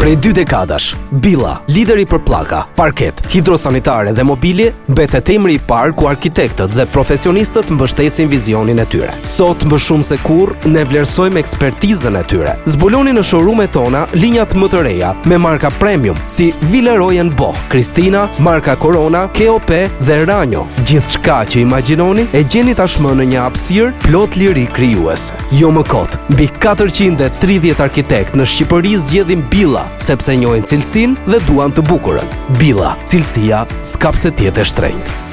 Prej 2 dekadash, Billa, lideri për pllaka, parket, hidrosanitare dhe mobilje, betet emri i parë ku arkitektët dhe profesionistët mbështesin vizionin e tyre. Sot më shumë se kurrë ne vlerësojmë ekspertizën e tyre. Zbuloni në showroom-et tona linjat më të reja me marka premium si Villeroy & Boch, Cristina, marka Corona, KOP dhe Ranjo. Gjithçka që imagjinoni e gjeni tashmë në një hapësirë plot liri krijuese. Jo më kot, mbi 430 arkitekt në Shqipëri zgjedhin Billa, sepse njohin cilësinë dhe duan të bukurën. Billa, cilësia s'ka pse të jetë e shtrenjtë.